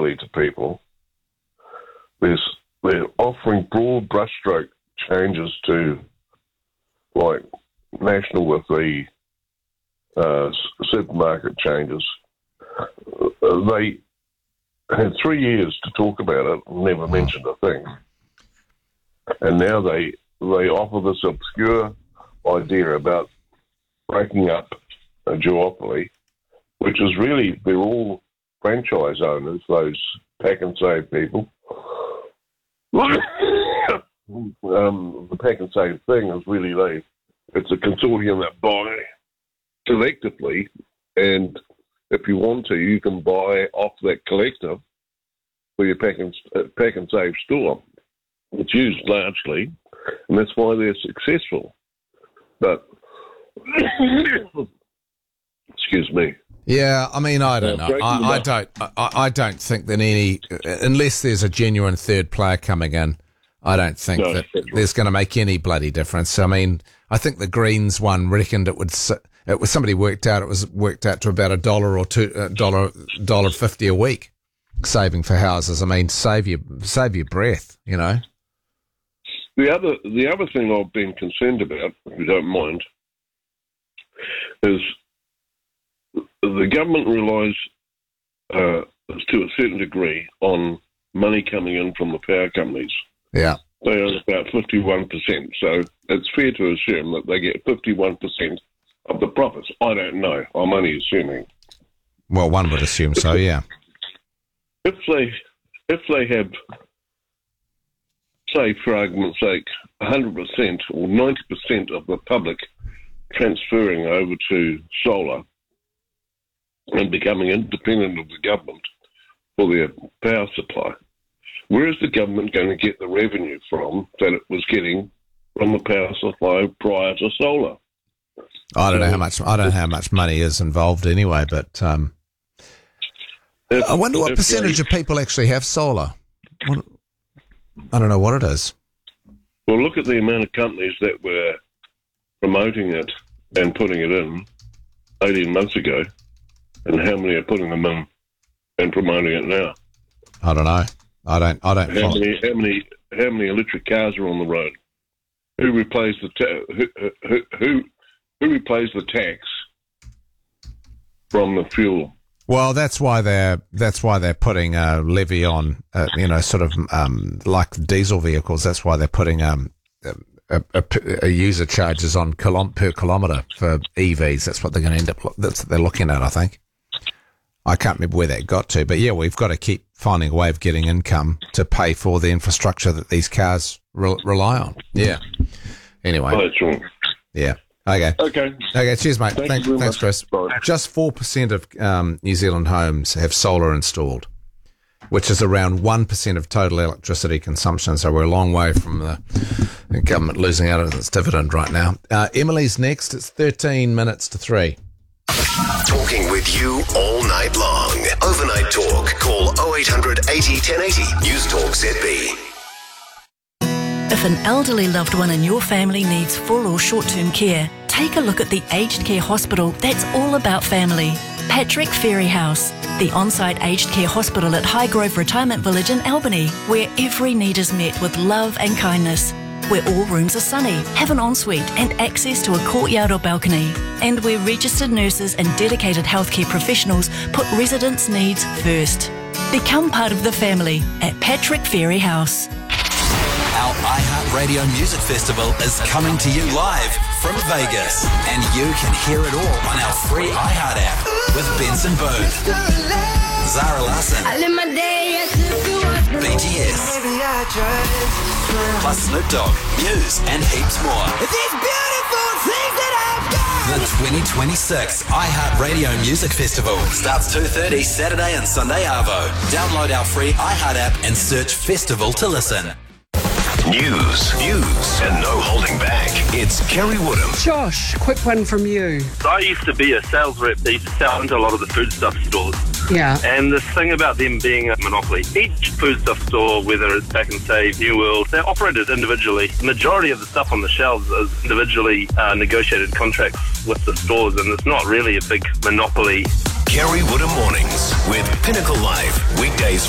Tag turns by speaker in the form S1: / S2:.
S1: repeatedly to people. They're offering broad brushstroke changes to, like, national with the supermarket changes. They had 3 years to talk about it and never mentioned a thing. And now they offer this obscure idea about breaking up a duopoly, which is really, they're all franchise owners, those Pack and Save people. The Pack and Save thing is really it's a consortium that buy collectively, and if you want to, you can buy off that collective for your Pack and Save store. It's used largely, and that's why they're successful. But excuse me.
S2: Yeah, I mean, I don't know. I don't think that unless there's a genuine third player coming in, I don't think that there's going to make any bloody difference. I mean, I think the Greens one reckoned it was somebody worked out to about $1 or $1.50 a week saving for houses. I mean, save your breath, you know.
S1: The other thing I've been concerned about, if you don't mind, is the government relies to a certain degree on money coming in from the power companies.
S2: Yeah.
S1: They own about 51%, so it's fair to assume that they get 51% of the profits. I don't know. I'm only assuming.
S2: Well, one would assume so, yeah.
S1: If they have, say, for argument's sake, 100% or 90% of the public transferring over to solar and becoming independent of the government for their power supply, where is the government going to get the revenue from that it was getting from the power supply prior to solar?
S2: I don't know how much money is involved anyway, but I wonder what percentage of people actually have solar. I don't know what it is.
S1: Well, look at the amount of companies that were promoting it and putting it in 18 months ago, and how many are putting them in and promoting it now.
S2: I don't know. I don't.
S1: How many electric cars are on the road? Who replaced who replaced the tax from the fuel?
S2: Well, that's why they're putting a levy on, sort of like diesel vehicles. That's why they're putting a user charges on per kilometre for EVs. That's what they're going to end up. That's what they're looking at, I think. I can't remember where that got to, but yeah, we've got to keep finding a way of getting income to pay for the infrastructure that these cars rely on. Yeah. Anyway.
S1: Oh, that's wrong.
S2: Yeah. Okay. Cheers, mate. Thanks, Chris.
S1: Bye.
S2: Just 4% of New Zealand homes have solar installed, which is around 1% of total electricity consumption. So we're a long way from the government losing out on its dividend right now. Emily's next. It's 13 minutes to 3.
S3: Talking with you all night long. Overnight talk. Call 0800 80 1080. News Talk ZB.
S4: If an elderly loved one in your family needs full or short-term care, take a look at the aged care hospital that's all about family. Patrick Ferry House, the on-site aged care hospital at Highgrove Retirement Village in Albany, where every need is met with love and kindness. Where all rooms are sunny, have an ensuite and access to a courtyard or balcony. And where registered nurses and dedicated healthcare professionals put residents' needs first. Become part of the family at Patrick Ferry House.
S5: Our iHeartRadio Music Festival is coming to you live from Vegas, and you can hear it all on our free iHeart app with Benson Boone, Zara Larsson, BTS, plus Snoop Dogg, Muse, and heaps more. The 2026 iHeartRadio Music Festival starts 2:30 Saturday and Sunday arvo. Download our free iHeart app and search Festival to listen.
S3: News, and no holding back. It's Kerry Woodham.
S6: Josh, quick one from you.
S7: I used to be a sales rep. They used to sell into a lot of the foodstuff stores.
S6: Yeah.
S7: And this thing about them being a monopoly, each foodstuff store, whether it's Pack and Save, New World, they're operated individually. The majority of the stuff on the shelves is individually negotiated contracts with the stores, and it's not really a big monopoly.
S3: Kerry Woodham Mornings with Pinnacle Live. Weekdays